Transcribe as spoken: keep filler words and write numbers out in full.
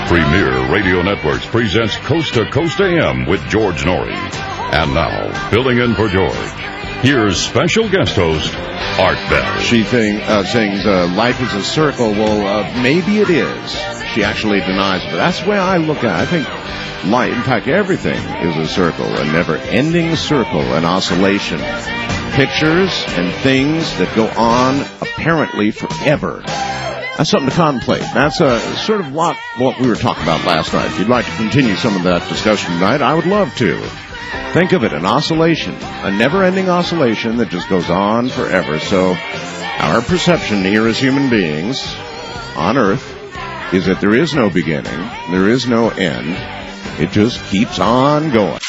Premier Radio Networks presents Coast to Coast A M with George Norrie. And now, filling in for George, here's special guest host, Art Bell. She thing, uh, sings, uh, life is a circle. Well, uh, maybe it is. She actually denies it. But that's the way I look at it. I think life, in fact, everything is a circle, a never-ending circle, an oscillation. Pictures and things that go on apparently forever. That's something to contemplate. That's uh, sort of what, what we were talking about last night. If you'd like to continue some of that discussion tonight, I would love to. Think of it, an oscillation, a never-ending oscillation that just goes on forever. So our perception here as human beings on Earth is that there is no beginning, there is no end. It just keeps on going.